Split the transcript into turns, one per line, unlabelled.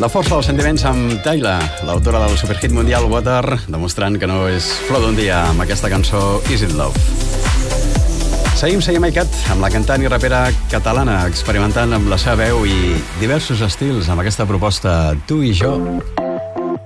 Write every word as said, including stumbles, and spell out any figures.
La força dels sentiments amb Tyla, l'autora del superhit mundial Water, demostrant que no és flor d'un dia amb aquesta cançó Is It Love. Seguim, seguim a iCat amb la cantant i rapera catalana, experimentant amb la seva veu i diversos estils amb aquesta proposta Tu i jo.